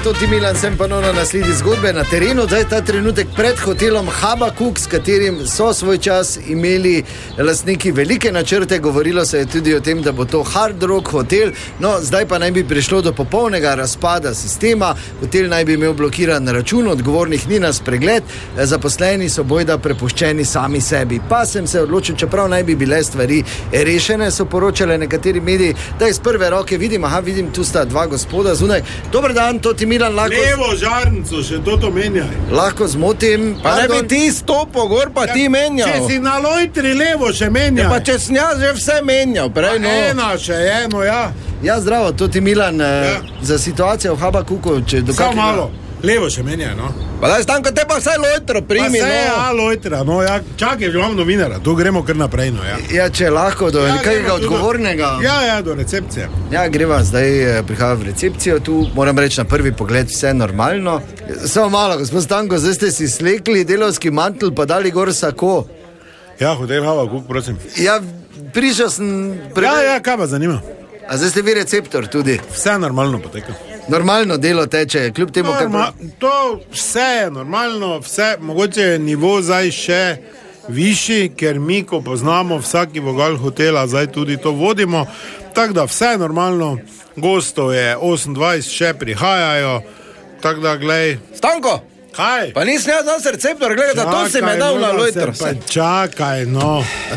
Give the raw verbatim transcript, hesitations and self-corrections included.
to ti Milan, sem ponovno na sledi zgodbe na terenu. Zdaj ta trenutek pred hotelom Habakuk, s katerim so svoj čas imeli lastniki velike načrte. Govorilo se je tudi o tem, da bo to Hard Rock hotel. No, zdaj pa naj bi prišlo do popolnega razpada sistema. Hotel naj bi imel blokiran račun, odgovornih ni na spregled, zaposleni so bojda prepuščeni sami sebi. Pa sem se odločil, čeprav naj bi bile stvari rešene, so poročale nekateri mediji, da iz prve roke vidim, aha, vidim, tu sta dva gospoda zunaj. Dober dan, to ti Milan, lahko... Levo žarnico, še to to menjaj. Lahko zmotim. Pa ne bi ti stopil gor, pa ja, ti menjal. Če si na lojtri levo še menjaj. Ja, pa če sem jaz že vse menjal, prej no. Ena še, eno, ja. Ja, zdravo, to ti Milan, ja. Za situacijo v Habakuku, če do kakega... Samo malo, levo še menjaj, no. Pa daj, Stanko, te pa vsaj lojtro primi, pa no. Pa vse, ja, lojtra, no, ja. Čakaj, imam novinara, tu gremo kar naprej, no, ja. Ja, če lahko, do ja, nekajega odgovornega... Do, ja, ja, do recepcije. Ja, greva, zdaj prihaja v recepcijo, tu moram reči na prvi pogled vse normalno. Samo malo, gospod Stanko, zdaj ste si slekli delovski mantel, pa dali gor sako. Ja, hotel Habakuk, prosim. Ja, prišel sem... Pre... Ja, ja, kaj pa zanima? A zdaj ste vi receptor tudi? Vse normalno poteka. Normalno delo teče, kljub temu, Norma, kar... To vse je normalno, vse, mogoče je nivo zdaj še višji, ker mi, ko poznamo vsaki vogal hotela, zdaj tudi to vodimo, tako da vse je normalno, gostov je osemindvajset, še prihajajo, tako da, glej... Stanko! Kaj? Pa nisem jaz nas receptor, gledaj, da to si me dal na lojtr. Pa čakaj, no.